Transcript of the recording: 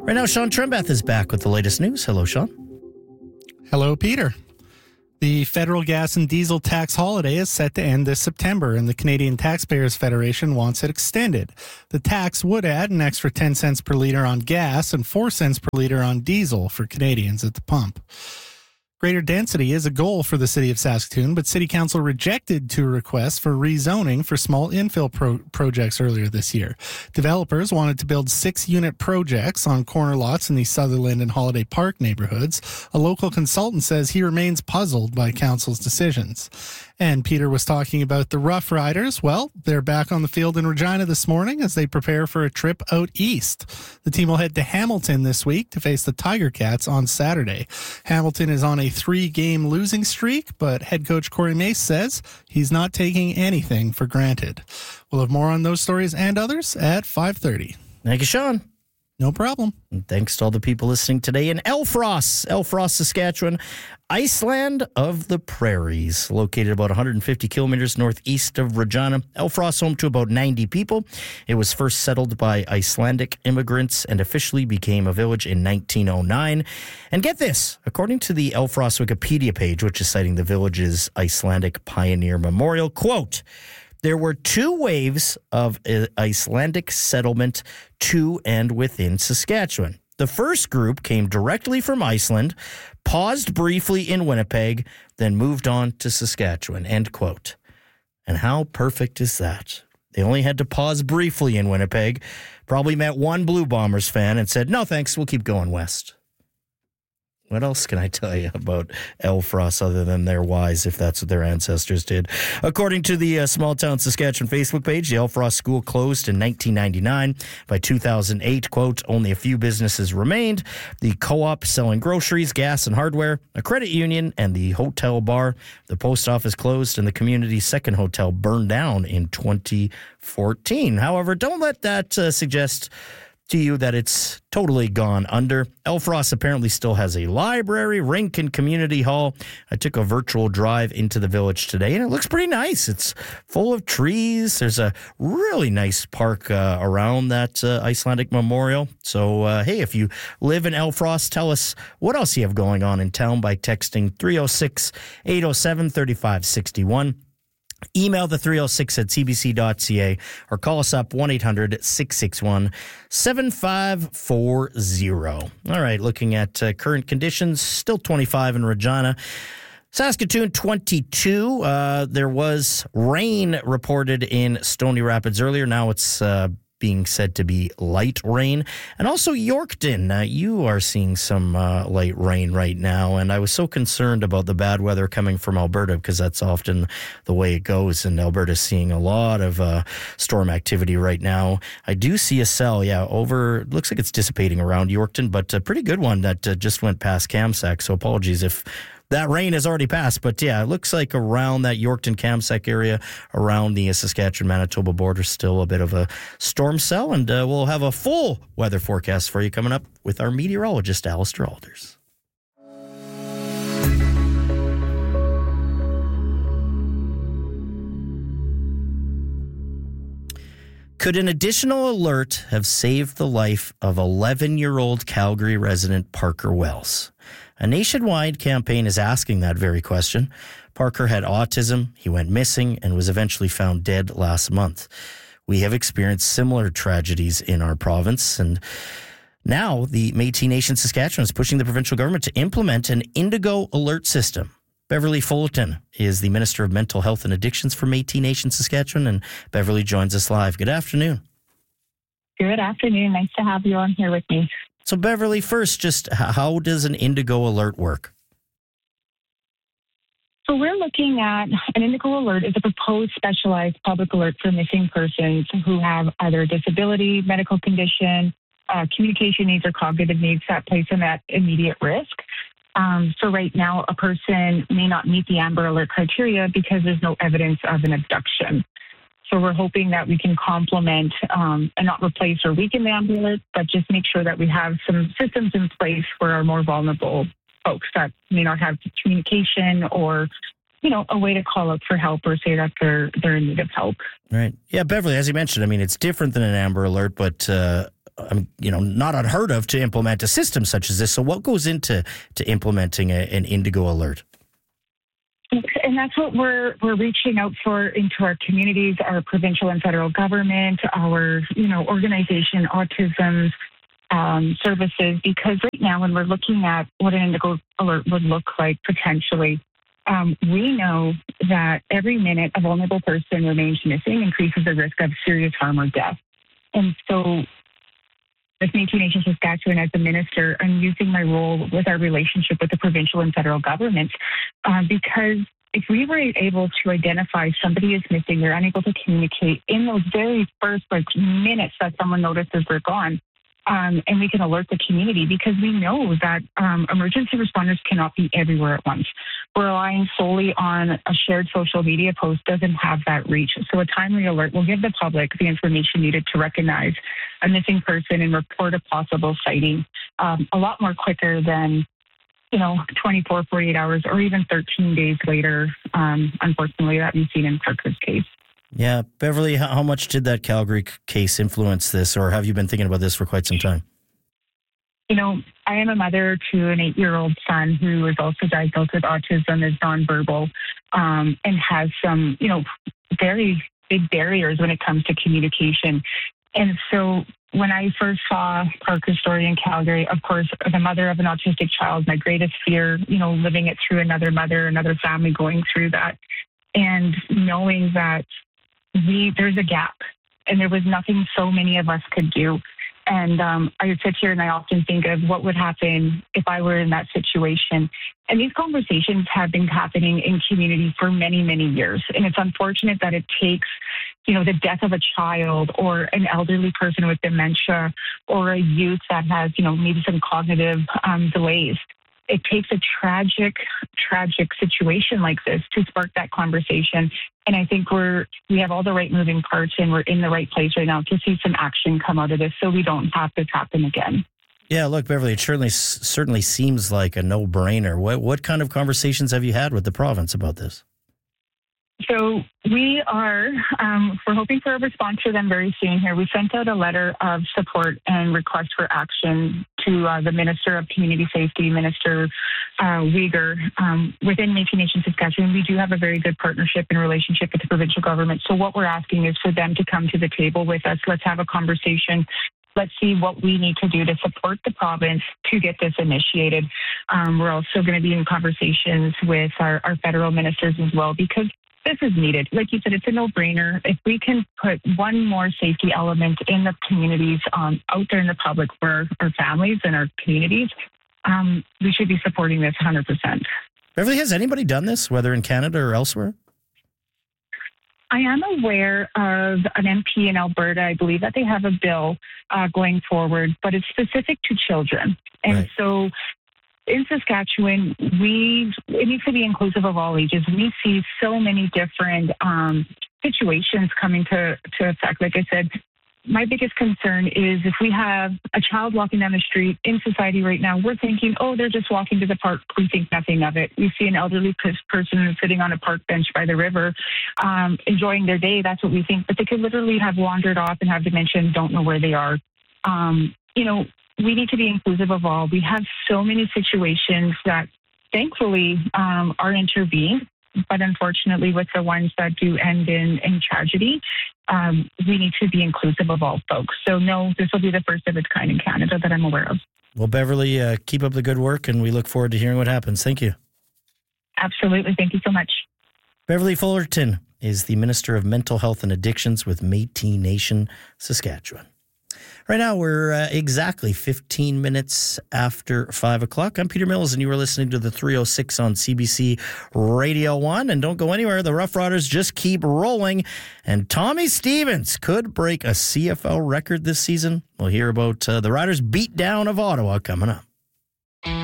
Right now, Sean Trembeth is back with the latest news. Hello, Sean. Hello, Peter. The federal gas and diesel tax holiday is set to end this September, and the Canadian Taxpayers Federation wants it extended. The tax would add an extra 10 cents per litre on gas and 4 cents per litre on diesel for Canadians at the pump. Greater density is a goal for the City of Saskatoon, but City Council rejected two requests for rezoning for small infill projects earlier this year. Developers wanted to build 6-unit projects on corner lots in the Sutherland and Holiday Park neighborhoods. A local consultant says he remains puzzled by Council's decisions. And Peter was talking about the Rough Riders. Well, they're back on the field in Regina this morning as they prepare for a trip out east. The team will head to Hamilton this week to face the Tiger Cats on Saturday. Hamilton is on a 3-game losing streak, but head coach Corey Mace says he's not taking anything for granted. We'll have more on those stories and others at 5:30. Thank you, Sean. No problem. And thanks to all the people listening today in Elfrost, Saskatchewan, Iceland of the Prairies, located about 150 kilometers northeast of Regina. Elfrost, home to about 90 people. It was first settled by Icelandic immigrants and officially became a village in 1909. And get this, according to the Elfrost Wikipedia page, which is citing the village's Icelandic pioneer memorial, quote, there were 2 waves of Icelandic settlement to and within Saskatchewan. The first group came directly from Iceland, paused briefly in Winnipeg, then moved on to Saskatchewan, end quote. And how perfect is that? They only had to pause briefly in Winnipeg, probably met one Blue Bombers fan and said, no thanks, we'll keep going west. What else can I tell you about Elfrost other than they're wise if that's what their ancestors did? According to the Small Town Saskatchewan Facebook page, the Elfrost School closed in 1999. By 2008, quote, only a few businesses remained. The co-op selling groceries, gas, and hardware, a credit union, and the hotel bar. The post office closed and the community's second hotel burned down in 2014. However, don't let that suggest to you that it's totally gone under. Elfrost apparently still has a library, rink, and community hall. I took a virtual drive into the village today, and it looks pretty nice. It's full of trees. There's a really nice park around that Icelandic memorial. So, hey, if you live in Elfrost, tell us what else you have going on in town by texting 306-807-3561. Email the 306 at cbc.ca or call us up 1-800-661-7540. All right, looking at current conditions, still 25 in Regina. Saskatoon, 22. There was rain reported in Stony Rapids earlier. Now it's being said to be light rain. And also Yorkton, you are seeing some light rain right now. And I was so concerned about the bad weather coming from Alberta because that's often the way it goes. And Alberta's seeing a lot of storm activity right now. I do see a cell, looks like it's dissipating around Yorkton, but a pretty good one that just went past Kamsack. So apologies if that rain has already passed, but yeah, it looks like around that Yorkton-Kamsack area, around the Saskatchewan-Manitoba border, still a bit of a storm cell, and we'll have a full weather forecast for you coming up with our meteorologist, Alistair Alders. Could an additional alert have saved the life of 11-year-old Calgary resident Parker Wells? A nationwide campaign is asking that very question. Parker had autism, he went missing, and was eventually found dead last month. We have experienced similar tragedies in our province, and now the Métis Nation Saskatchewan is pushing the provincial government to implement an Indigo alert system. Beverly Fullerton is the Minister of Mental Health and Addictions for Métis Nation Saskatchewan, and Beverly joins us live. Good afternoon. Good afternoon. Nice to have you on here with me. So, Beverly, first, just how does an Indigo alert work? So we're looking at an Indigo alert is a proposed specialized public alert for missing persons who have either a disability, medical condition, communication needs, or cognitive needs that place them at immediate risk. So right now, a person may not meet the Amber Alert criteria because there's no evidence of an abduction. So we're hoping that we can complement and not replace or weaken the Amber Alert, but just make sure that we have some systems in place for our more vulnerable folks that may not have communication or, a way to call out for help or say that they're in need of help. Right. Yeah, Beverly, as you mentioned, it's different than an Amber Alert, but not unheard of to implement a system such as this. So what goes into implementing an Indigo alert? And that's what we're reaching out for into our communities, our provincial and federal government, our organization, autism services, because right now when we're looking at what an Indigo alert would look like potentially, we know that every minute a vulnerable person remains missing increases the risk of serious harm or death. And so with Métis Nation Saskatchewan as a minister, I'm using my role with our relationship with the provincial and federal governments because if we were able to identify somebody is missing, they're unable to communicate in those very first minutes that someone notices they're gone, and we can alert the community because we know that emergency responders cannot be everywhere at once. Relying solely on a shared social media post doesn't have that reach. So a timely alert will give the public the information needed to recognize a missing person and report a possible sighting a lot more quicker than 24, 48 hours, or even 13 days later, unfortunately, that we've seen in Parker's case. Yeah. Beverly, how much did that Calgary case influence this, or have you been thinking about this for quite some time? I am a mother to an 8-year-old son who is also diagnosed with autism, is nonverbal, and has some, very big barriers when it comes to communication. And so when I first saw Parker's story in Calgary, of course, as a mother of an autistic child, my greatest fear, living it through another mother, another family going through that, and knowing that there's a gap and there was nothing so many of us could do. And I sit here and I often think of what would happen if I were in that situation. And these conversations have been happening in community for many, many years. And it's unfortunate that it takes, the death of a child or an elderly person with dementia or a youth that has, maybe some cognitive delays. It takes a tragic situation like this to spark that conversation. And I think we have all the right moving parts and we're in the right place right now to see some action come out of this so we don't have this happen again. Yeah, look, Beverly, it certainly seems like a no-brainer. What kind of conversations have you had with the province about this? So we are, we're hoping for a response to them very soon here. We sent out a letter of support and request for action to the Minister of Community Safety, Minister Uyghur. Within Métis Nation Saskatchewan, we do have a very good partnership and relationship with the provincial government. So what we're asking is for them to come to the table with us. Let's have a conversation. Let's see what we need to do to support the province to get this initiated. We're also going to be in conversations with our federal ministers as well because this is needed. Like you said, it's a no-brainer. If we can put one more safety element in the communities, out there in the public for our families and our communities, we should be supporting this 100%. Beverly, has anybody done this, whether in Canada or elsewhere? I am aware of an MP in Alberta. I believe that they have a bill going forward, but it's specific to children. And right. So in Saskatchewan, it needs to be inclusive of all ages. We see so many different situations coming to effect. Like I said, my biggest concern is if we have a child walking down the street in society right now, we're thinking, they're just walking to the park. We think nothing of it. We see an elderly person sitting on a park bench by the river, enjoying their day. That's what we think. But they could literally have wandered off and have dementia and don't know where they are. We need to be inclusive of all. We have so many situations that thankfully are intervened, but unfortunately with the ones that do end in tragedy, we need to be inclusive of all folks. So no, this will be the first of its kind in Canada that I'm aware of. Well, Beverly, keep up the good work and we look forward to hearing what happens. Thank you. Absolutely. Thank you so much. Beverly Fullerton is the Minister of Mental Health and Addictions with Métis Nation, Saskatchewan. Right now, we're exactly 15 minutes after 5 o'clock. I'm Peter Mills, and you are listening to the 306 on CBC Radio 1. And don't go anywhere. The Rough Riders just keep rolling. And Tommy Stevens could break a CFL record this season. We'll hear about the Riders' beatdown of Ottawa coming up.